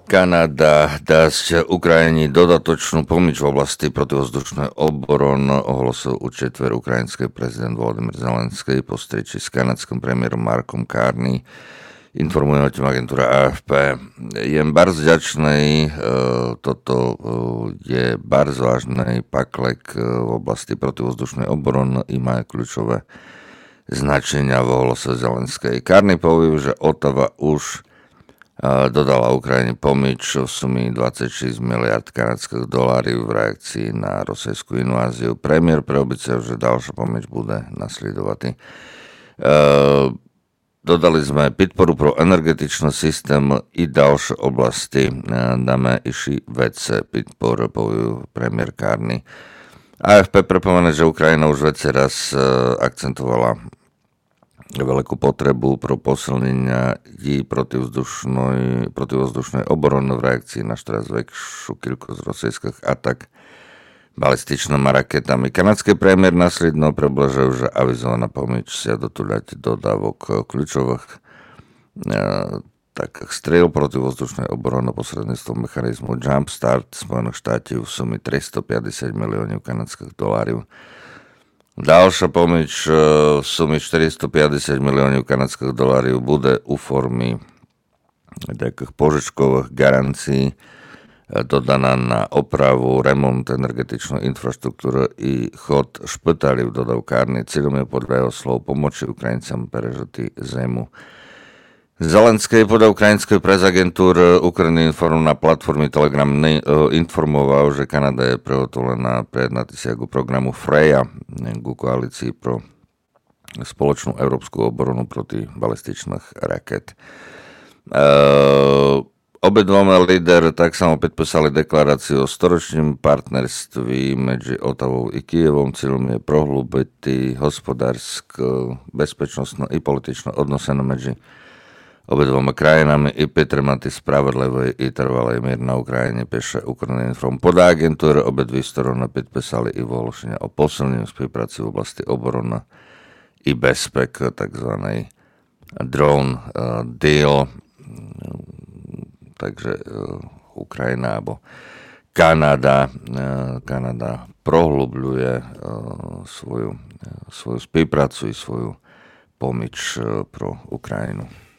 Kanada dá Ukrajine dodatočnú pomoc v oblasti protivzdušnej obrony, ohlásil u četver ukrajinský prezident Volodymyr Zelenský po stretnutí s kanadským premiérom Markom Carney. Informuje o tým agentúra AFP. Jem bardzo vďačný, toto je bardzo vážny paklek v oblasti protivzdušnej obrony i má kľúčové značenia v ohlase Zelenskej. Carney povedal, že Ottawa už dodala Ukrajine pomoc v sume 26 miliard kanadských dolárov v reakcii na rusijskú inváziu. Premiér preobycal, že ďalšia pomoc bude nasledovať. Dodali sme podporu pro energetičný systém i ďalšie oblasti. Dáme iši vece podporu, povedal premiér Carney. AFP pripomene, že Ukrajina už veci raz akcentovala veľkú potrebu pro posilnenia jej protivzdušnej obrony v reakcii na čoraz väčšiu kilkosť rusijských atak balističnými raketami. Kanadský premiér následno približil, že avizovaná pomoc sa dotuľať dodávok kľúčových strel protivzdušnej obrony posredníctvom mechanizmu Jumpstart Spojených štátov v sume 350 miliónov kanadských dolárov. Ďalšia pomoc v sume 450 miliónov kanadských dolárov bude u formy takých požičkových garancií dodaná na opravu, remont energetičnej infraštruktúry i chod špitálí v dodávkárni. Cieľom je podľa jeho slov pomoci Ukrajincom prežiť zimu. Zelenský podľa ukrajinskej presagentúry Ukrajiny na platforme Telegram informoval, že Kanada je prihotovená prejednať sa ku programu Freya, ku koalícii pro spoločnú európsku obranu proti balističných raket. Obidvomi líder tak samo podpísali deklaráciu o storočnom partnerství medzi Ottawou i Kyjevom. Cieľom je prohlúbiť hospodárske, bezpečnostné i političné odnosy medzi obidvoma krajinami i підтримати справедливий і тривалий мир на Україні, пише Укрінформ. Podľa agentúry obidve strany підписали і оголошення о посиленні співпраці в області оборони і безпеки, tzv. Drone deal. Takže Ukrajina alebo Kanada prohlubľuje svoju spoluprácu i svoju pomoc pro Ukrajinu.